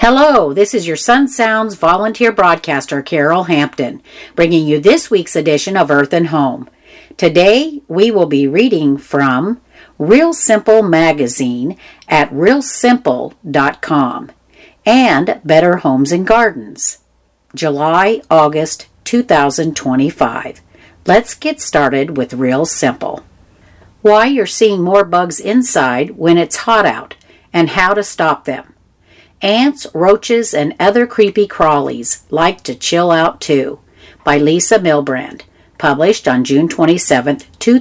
Hello, this is your Sun Sounds volunteer broadcaster, Carol Hampton, bringing you this week's edition of Earth and Home. Today, we will be reading from Real Simple Magazine at realsimple.com and Better Homes and Gardens, July-August 2025. Let's get started with Real Simple. Why you're seeing more bugs inside when it's hot out, and how to stop them. Ants, roaches, and other creepy crawlies like to chill out too, by Lisa Milbrand, published on June 27,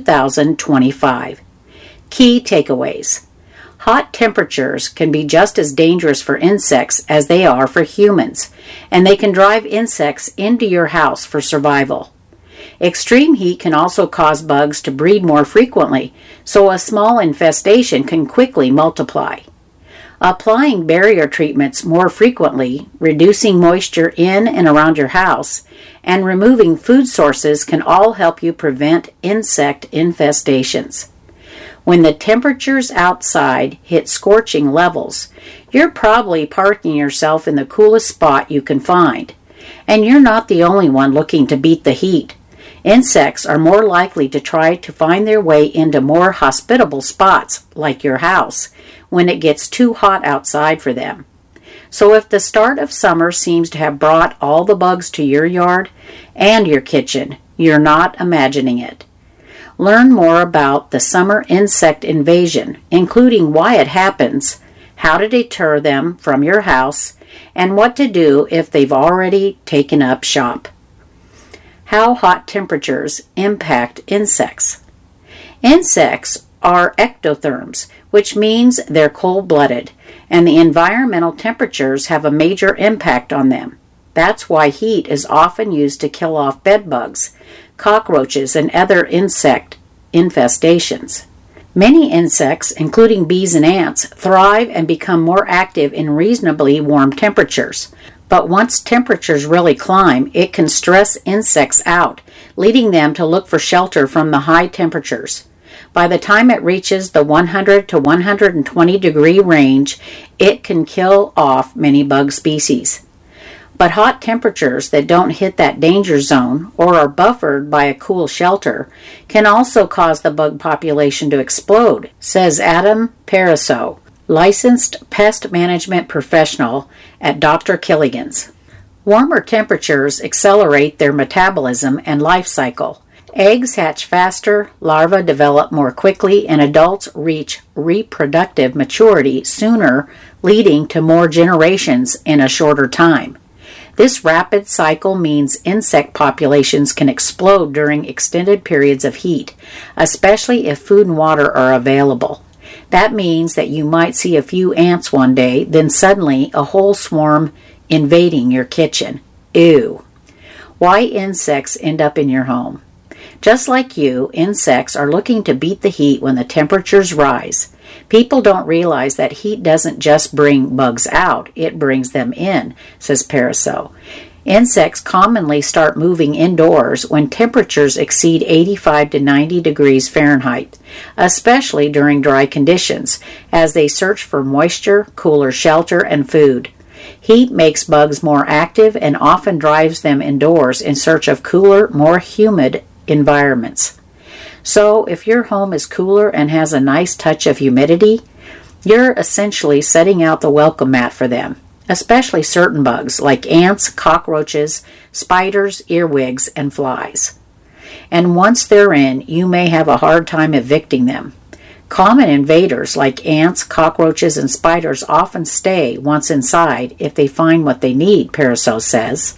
2025. Key takeaways. Hot temperatures can be just as dangerous for insects as they are for humans, and they can drive insects into your house for survival. Extreme heat can also cause bugs to breed more frequently, so a small infestation can quickly multiply. Applying barrier treatments more frequently, reducing moisture in and around your house, and removing food sources can all help you prevent insect infestations. When the temperatures outside hit scorching levels, you're probably parking yourself in the coolest spot you can find. And you're not the only one looking to beat the heat. Insects are more likely to try to find their way into more hospitable spots, like your house, when it gets too hot outside for them. So if the start of summer seems to have brought all the bugs to your yard and your kitchen, you're not imagining it. Learn more about the summer insect invasion, including why it happens, how to deter them from your house, and what to do if they've already taken up shop. How hot temperatures impact insects. Insects are ectotherms, which means they're cold-blooded, and the environmental temperatures have a major impact on them. That's why heat is often used to kill off bedbugs, cockroaches, and other insect infestations. Many insects, including bees and ants, thrive and become more active in reasonably warm temperatures. But once temperatures really climb, it can stress insects out, leading them to look for shelter from the high temperatures. By the time it reaches the 100 to 120 degree range, it can kill off many bug species. But hot temperatures that don't hit that danger zone or are buffered by a cool shelter can also cause the bug population to explode, says Adam Pariseau, licensed pest management professional at Dr. Killigan's. Warmer temperatures accelerate their metabolism and life cycle. Eggs hatch faster, larvae develop more quickly, and adults reach reproductive maturity sooner, leading to more generations in a shorter time. This rapid cycle means insect populations can explode during extended periods of heat, especially if food and water are available. That means that you might see a few ants one day, then suddenly a whole swarm invading your kitchen. Ew. Why insects end up in your home? Just like you, insects are looking to beat the heat when the temperatures rise. People don't realize that heat doesn't just bring bugs out, it brings them in, says Pariseau. Insects commonly start moving indoors when temperatures exceed 85 to 90 degrees Fahrenheit, especially during dry conditions, as they search for moisture, cooler shelter, and food. Heat makes bugs more active and often drives them indoors in search of cooler, more humid environments. So, if your home is cooler and has a nice touch of humidity, you're essentially setting out the welcome mat for them, especially certain bugs like ants, cockroaches, spiders, earwigs, and flies. And once they're in, you may have a hard time evicting them. Common invaders like ants, cockroaches, and spiders often stay once inside if they find what they need, Pariseau says.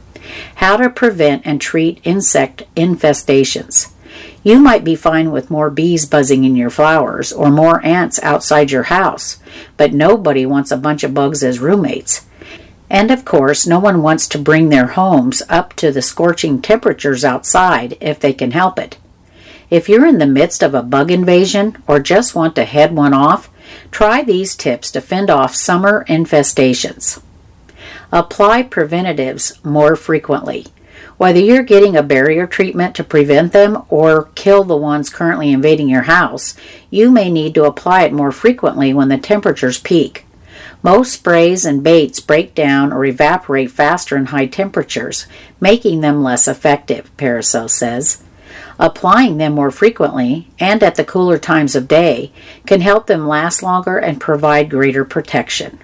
How to prevent and treat insect infestations. You might be fine with more bees buzzing in your flowers or more ants outside your house, but nobody wants a bunch of bugs as roommates. And of course, no one wants to bring their homes up to the scorching temperatures outside if they can help it. If you're in the midst of a bug invasion or just want to head one off, try these tips to fend off summer infestations. Apply preventatives more frequently. Whether you're getting a barrier treatment to prevent them or kill the ones currently invading your house, you may need to apply it more frequently when the temperatures peak. Most sprays and baits break down or evaporate faster in high temperatures, making them less effective, Paracelsus says. Applying them more frequently and at the cooler times of day can help them last longer and provide greater protection.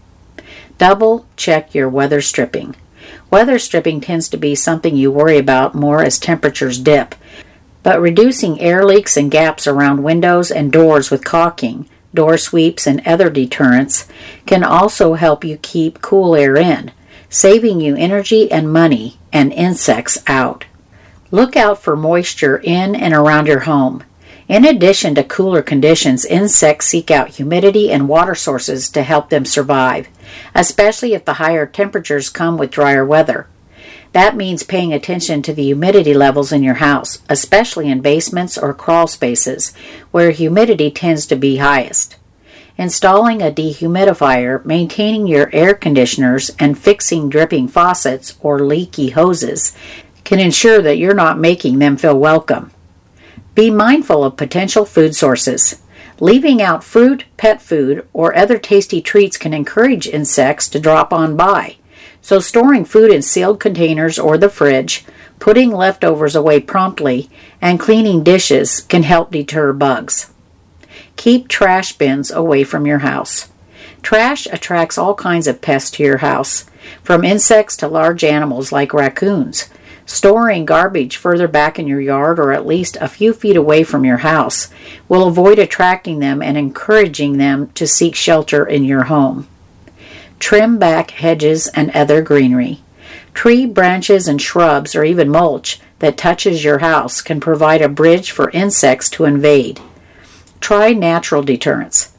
Double check your weather stripping. Weather stripping tends to be something you worry about more as temperatures dip, but reducing air leaks and gaps around windows and doors with caulking, door sweeps, and other deterrents can also help you keep cool air in, saving you energy and money and insects out. Look out for moisture in and around your home. In addition to cooler conditions, insects seek out humidity and water sources to help them survive, especially if the higher temperatures come with drier weather. That means paying attention to the humidity levels in your house, especially in basements or crawl spaces where humidity tends to be highest. Installing a dehumidifier, maintaining your air conditioners, and fixing dripping faucets or leaky hoses can ensure that you're not making them feel welcome. Be mindful of potential food sources. Leaving out fruit, pet food, or other tasty treats can encourage insects to drop on by. So storing food in sealed containers or the fridge, putting leftovers away promptly, and cleaning dishes can help deter bugs. Keep trash bins away from your house. Trash attracts all kinds of pests to your house, from insects to large animals like raccoons. Storing garbage further back in your yard or at least a few feet away from your house will avoid attracting them and encouraging them to seek shelter in your home. Trim back hedges and other greenery. Tree branches and shrubs or even mulch that touches your house can provide a bridge for insects to invade. Try natural deterrents.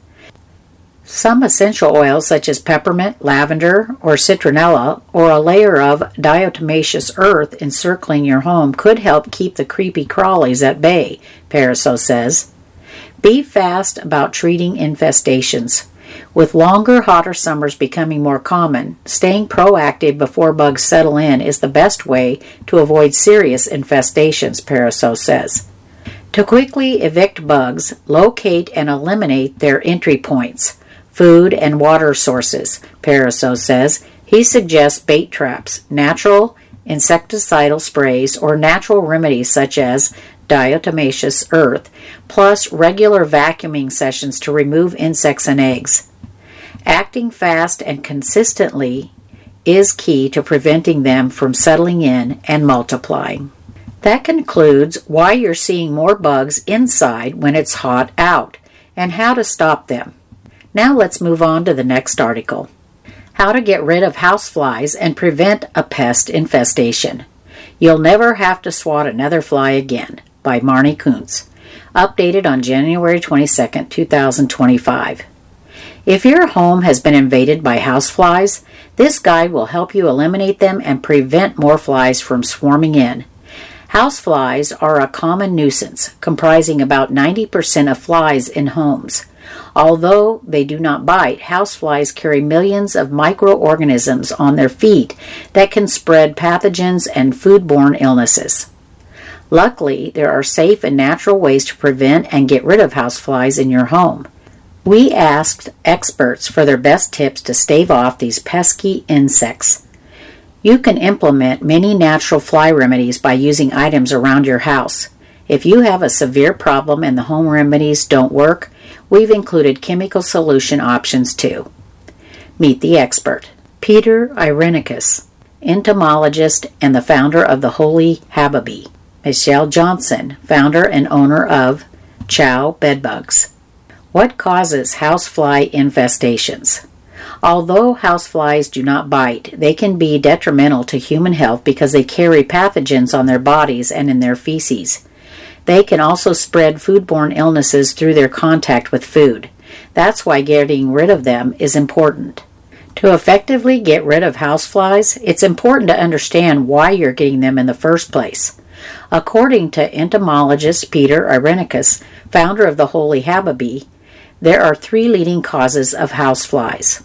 Some essential oils such as peppermint, lavender, or citronella, or a layer of diatomaceous earth encircling your home could help keep the creepy crawlies at bay, Paracelsus says. Be fast about treating infestations. With longer, hotter summers becoming more common, staying proactive before bugs settle in is the best way to avoid serious infestations, Paracelsus says. To quickly evict bugs, locate and eliminate their entry points, food and water sources, Paracelsus says. He suggests bait traps, natural insecticidal sprays, or natural remedies such as diatomaceous earth, plus regular vacuuming sessions to remove insects and eggs. Acting fast and consistently is key to preventing them from settling in and multiplying. That concludes why you're seeing more bugs inside when it's hot out and how to stop them. Now let's move on to the next article. How to get rid of houseflies and prevent a pest infestation. You'll never have to swat another fly again, by Marnie Kuntz. Updated on January 22, 2025. If your home has been invaded by houseflies, this guide will help you eliminate them and prevent more flies from swarming in. Houseflies are a common nuisance, comprising about 90% of flies in homes. Although they do not bite, houseflies carry millions of microorganisms on their feet that can spread pathogens and foodborne illnesses. Luckily, there are safe and natural ways to prevent and get rid of houseflies in your home. We asked experts for their best tips to stave off these pesky insects. You can implement many natural fly remedies by using items around your house. If you have a severe problem and the home remedies don't work, we've included chemical solution options too. Meet the expert. Peter Irenicus, entomologist and the founder of the Holy Habibi. Michelle Johnson, founder and owner of Chow Bedbugs. What causes housefly infestations? Although houseflies do not bite, they can be detrimental to human health because they carry pathogens on their bodies and in their feces. They can also spread foodborne illnesses through their contact with food. That's why getting rid of them is important. To effectively get rid of houseflies, it's important to understand why you're getting them in the first place. According to entomologist Peter Irenicus, founder of the Holy Habibi, there are 3 leading causes of houseflies.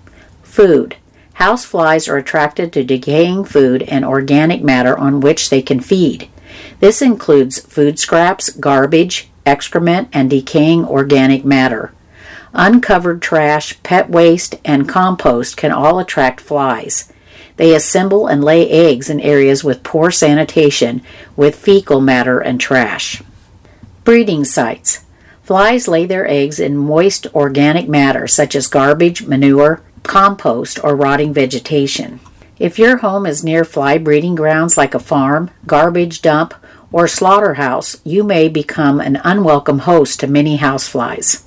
Food. Houseflies are attracted to decaying food and organic matter on which they can feed. This includes food scraps, garbage, excrement, and decaying organic matter. Uncovered trash, pet waste, and compost can all attract flies. They assemble and lay eggs in areas with poor sanitation with fecal matter and trash. Breeding sites. Flies lay their eggs in moist organic matter such as garbage, manure, compost, or rotting vegetation. If your home is near fly breeding grounds like a farm, garbage dump, or slaughterhouse, you may become an unwelcome host to many houseflies.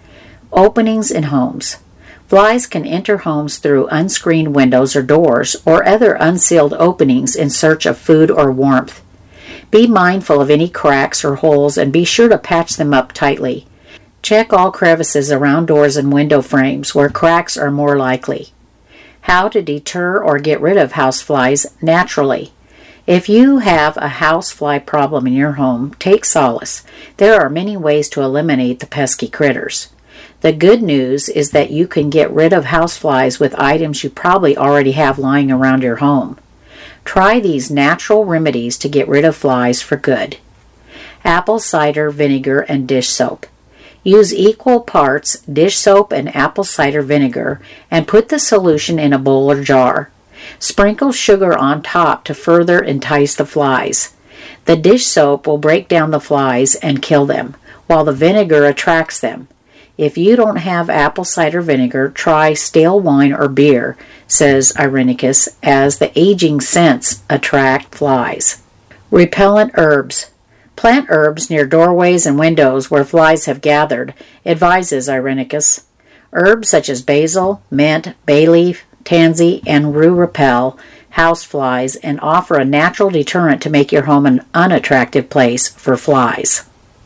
Openings in homes. Flies can enter homes through unscreened windows or doors or other unsealed openings in search of food or warmth. Be mindful of any cracks or holes and be sure to patch them up tightly. Check all crevices around doors and window frames where cracks are more likely. How to deter or get rid of houseflies naturally. If you have a housefly problem in your home, take solace. There are many ways to eliminate the pesky critters. The good news is that you can get rid of houseflies with items you probably already have lying around your home. Try these natural remedies to get rid of flies for good. Apple cider vinegar and dish soap. Use equal parts dish soap and apple cider vinegar and put the solution in a bowl or jar. Sprinkle sugar on top to further entice the flies. The dish soap will break down the flies and kill them, while the vinegar attracts them. If you don't have apple cider vinegar, try stale wine or beer, says Irenicus, as the aging scents attract flies. Repellent herbs. Plant herbs near doorways and windows where flies have gathered, advises Irenicus. Herbs such as basil, mint, bay leaf, tansy, and rue repel houseflies and offer a natural deterrent to make your home an unattractive place for flies.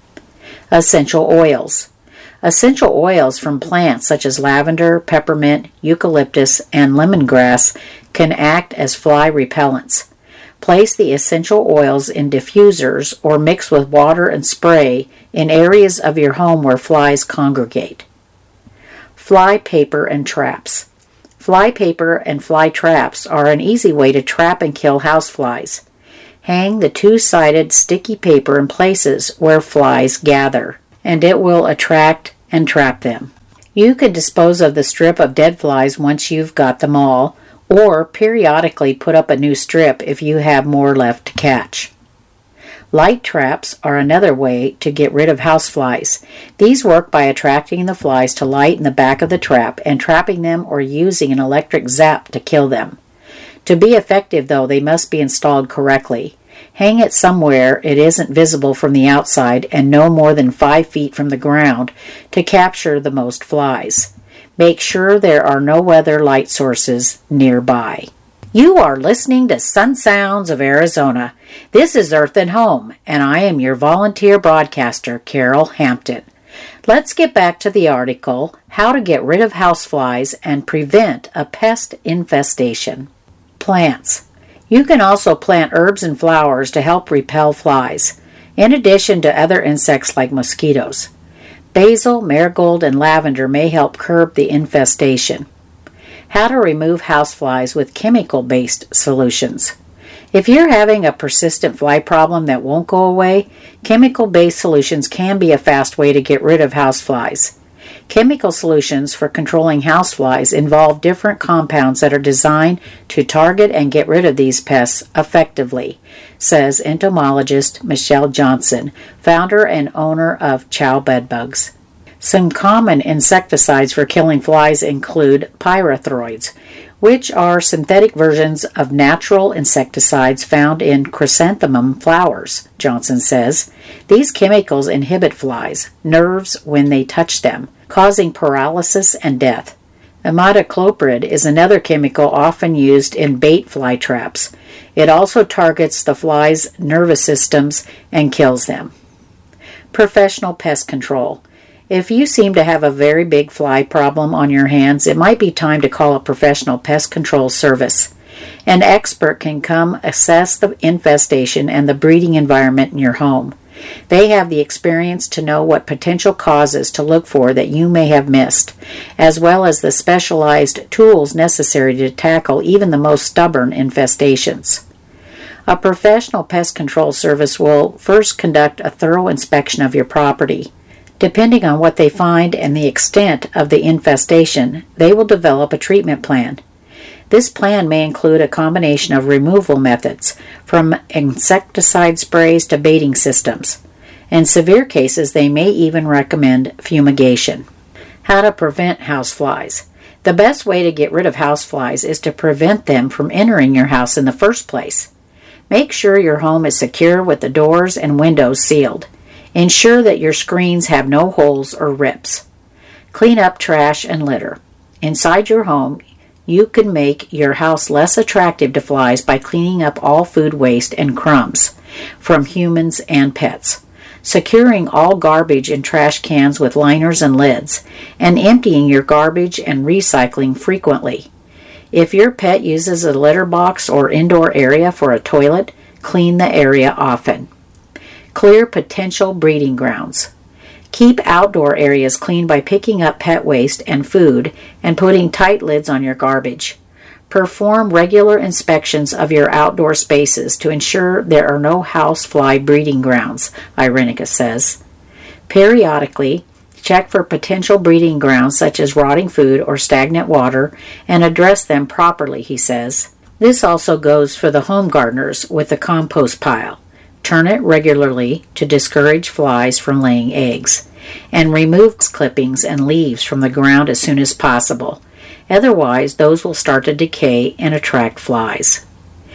Essential oils. Essential oils from plants such as lavender, peppermint, eucalyptus, and lemongrass can act as fly repellents. Place the essential oils in diffusers or mix with water and spray in areas of your home where flies congregate. Fly paper and traps. Fly paper and fly traps are an easy way to trap and kill houseflies. Hang the two-sided sticky paper in places where flies gather, and it will attract and trap them. You can dispose of the strip of dead flies once you've got them all, or periodically put up a new strip if you have more left to catch. Light traps are another way to get rid of houseflies. These work by attracting the flies to light in the back of the trap and trapping them or using an electric zap to kill them. To be effective, though, they must be installed correctly. Hang it somewhere it isn't visible from the outside and no more than 5 feet from the ground to capture the most flies. Make sure there are no other light sources nearby. You are listening to Sun Sounds of Arizona. This is Earth and Home, and I am your volunteer broadcaster, Carol Hampton. Let's get back to the article, How to Get Rid of Houseflies and Prevent a Pest Infestation. Plants. You can also plant herbs and flowers to help repel flies, in addition to other insects like mosquitoes. Basil, marigold, and lavender may help curb the infestation. How to remove houseflies with chemical-based solutions. If you're having a persistent fly problem that won't go away, chemical-based solutions can be a fast way to get rid of houseflies. Chemical solutions for controlling houseflies involve different compounds that are designed to target and get rid of these pests effectively, says entomologist Michelle Johnson, founder and owner of Chow Bedbugs. Some common insecticides for killing flies include pyrethroids, which are synthetic versions of natural insecticides found in chrysanthemum flowers, Johnson says. These chemicals inhibit flies' nerves when they touch them, causing paralysis and death. Imidacloprid is another chemical often used in bait fly traps. It also targets the flies' nervous systems and kills them. Professional pest control. If you seem to have a very big fly problem on your hands, it might be time to call a professional pest control service. An expert can come assess the infestation and the breeding environment in your home. They have the experience to know what potential causes to look for that you may have missed, as well as the specialized tools necessary to tackle even the most stubborn infestations. A professional pest control service will first conduct a thorough inspection of your property. Depending on what they find and the extent of the infestation, they will develop a treatment plan. This plan may include a combination of removal methods, from insecticide sprays to baiting systems. In severe cases, they may even recommend fumigation. How to prevent houseflies. The best way to get rid of houseflies is to prevent them from entering your house in the first place. Make sure your home is secure with the doors and windows sealed. Ensure that your screens have no holes or rips. Clean up trash and litter. Inside your home, you can make your house less attractive to flies by cleaning up all food waste and crumbs from humans and pets, securing all garbage in trash cans with liners and lids, and emptying your garbage and recycling frequently. If your pet uses a litter box or indoor area for a toilet, clean the area often. Clear potential breeding grounds. Keep outdoor areas clean by picking up pet waste and food and putting tight lids on your garbage. Perform regular inspections of your outdoor spaces to ensure there are no housefly breeding grounds, Irenicus says. Periodically, check for potential breeding grounds such as rotting food or stagnant water and address them properly, he says. This also goes for the home gardeners with the compost pile. Turn it regularly to discourage flies from laying eggs, and remove clippings and leaves from the ground as soon as possible. Otherwise, those will start to decay and attract flies.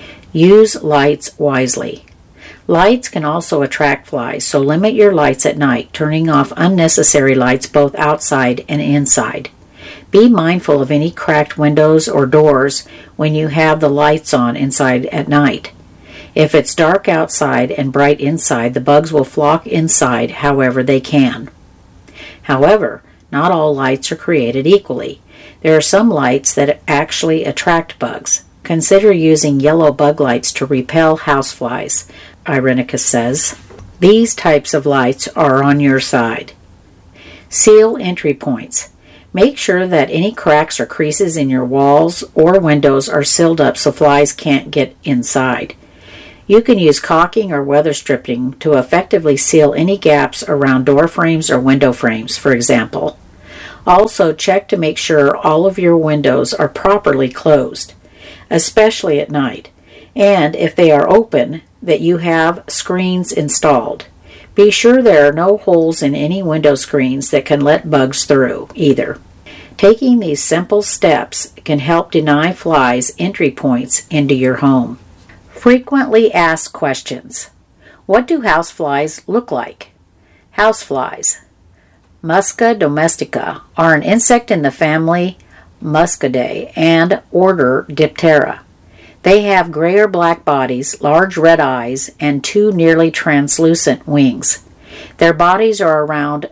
Use lights wisely. Lights can also attract flies, so limit your lights at night, turning off unnecessary lights both outside and inside. Be mindful of any cracked windows or doors when you have the lights on inside at night. If it's dark outside and bright inside, the bugs will flock inside however they can. However, not all lights are created equally. There are some lights that actually attract bugs. Consider using yellow bug lights to repel houseflies, Irenicus says. These types of lights are on your side. Seal entry points. Make sure that any cracks or creases in your walls or windows are sealed up so flies can't get inside. You can use caulking or weather stripping to effectively seal any gaps around door frames or window frames, for example. Also, check to make sure all of your windows are properly closed, especially at night, and if they are open, that you have screens installed. Be sure there are no holes in any window screens that can let bugs through, either. Taking these simple steps can help deny flies entry points into your home. Frequently asked questions. What do houseflies look like? Houseflies, Musca domestica, are an insect in the family Muscidae and order Diptera. They have gray or black bodies, large red eyes, and two nearly translucent wings. Their bodies are around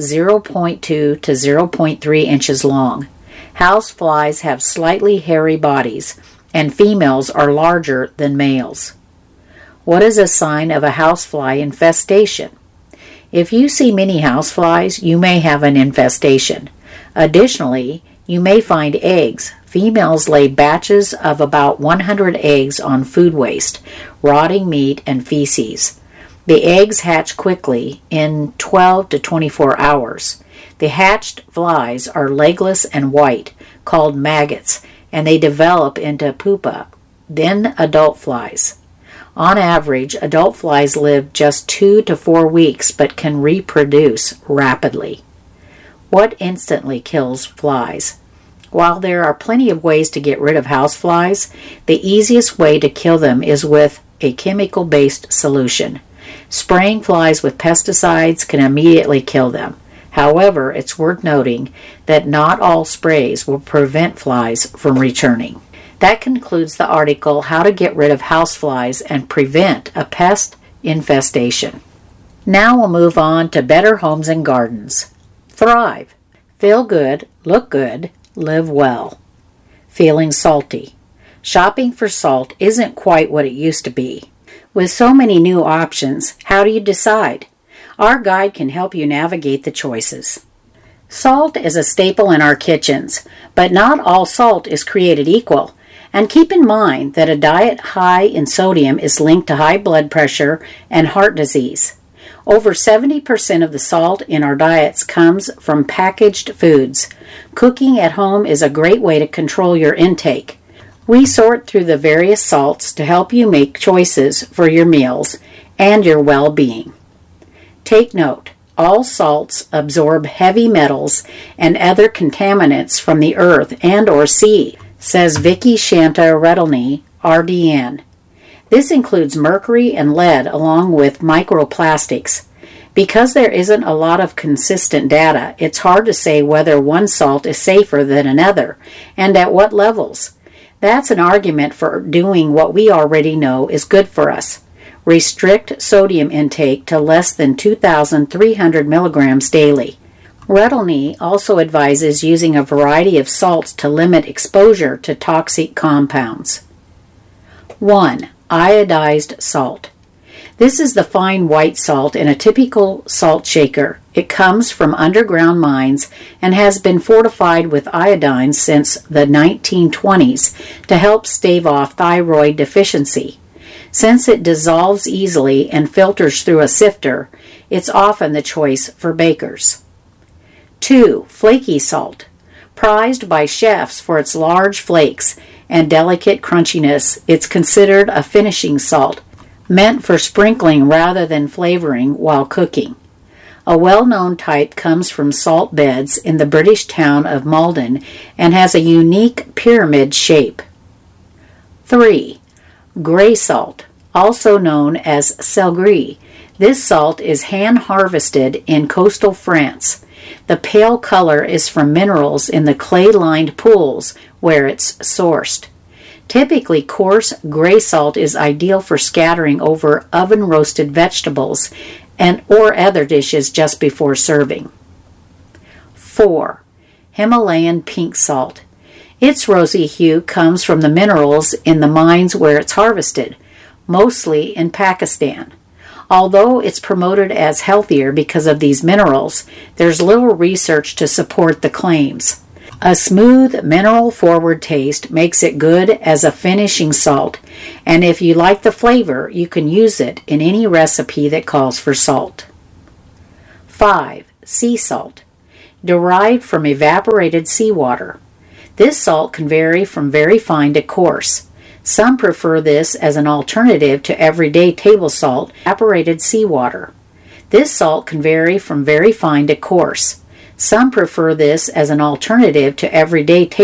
0.2 to 0.3 inches long. Houseflies have slightly hairy bodies, and females are larger than males. What is a sign of a housefly infestation? If you see many houseflies, you may have an infestation. Additionally, you may find eggs. Females lay batches of about 100 eggs on food waste, rotting meat, and feces. The eggs hatch quickly in 12 to 24 hours. The hatched flies are legless and white, called maggots, and they develop into pupa, then adult flies. On average, adult flies live just 2 to 4 weeks but can reproduce rapidly. What instantly kills flies? While there are plenty of ways to get rid of houseflies, the easiest way to kill them is with a chemical-based solution. Spraying flies with pesticides can immediately kill them. However, it's worth noting that not all sprays will prevent flies from returning. That concludes the article, How to Get Rid of Houseflies and Prevent a Pest Infestation. Now we'll move on to Better Homes and Gardens. Thrive. Feel good, look good, live well. Feeling salty. Shopping for salt isn't quite what it used to be. With so many new options, how do you decide? Our guide can help you navigate the choices. Salt is a staple in our kitchens, but not all salt is created equal. And keep in mind that a diet high in sodium is linked to high blood pressure and heart disease. Over 70% of the salt in our diets comes from packaged foods. Cooking at home is a great way to control your intake. We sort through the various salts to help you make choices for your meals and your well-being. Take note, all salts absorb heavy metals and other contaminants from the earth and or sea, says Vicky Shanta Redelny, RDN. This includes mercury and lead along with microplastics. Because there isn't a lot of consistent data, it's hard to say whether one salt is safer than another and at what levels. That's an argument for doing what we already know is good for us. Restrict sodium intake to less than 2,300 milligrams daily. Redelny also advises using a variety of salts to limit exposure to toxic compounds. 1. Iodized salt. This is the fine white salt in a typical salt shaker. It comes from underground mines and has been fortified with iodine since the 1920s to help stave off thyroid deficiency. Since it dissolves easily and filters through a sifter, it's often the choice for bakers. 2. Flaky salt. Prized by chefs for its large flakes and delicate crunchiness, it's considered a finishing salt, meant for sprinkling rather than flavoring while cooking. A well-known type comes from salt beds in the British town of Malden and has a unique pyramid shape. 3. Gray salt, also known as sel gris. This salt is hand-harvested in coastal France. The pale color is from minerals in the clay-lined pools where it's sourced. Typically, coarse gray salt is ideal for scattering over oven-roasted vegetables or other dishes just before serving. 4. Himalayan pink salt. Its rosy hue comes from the minerals in the mines where it's harvested, mostly in Pakistan. Although it's promoted as healthier because of these minerals, there's little research to support the claims. A smooth, mineral-forward taste makes it good as a finishing salt, and if you like the flavor, you can use it in any recipe that calls for salt. 5. Sea salt. Derived from evaporated seawater. This salt can vary from very fine to coarse. Some prefer this as an alternative to everyday table salt, evaporated seawater. This salt can vary from very fine to coarse. Some prefer this as an alternative to everyday table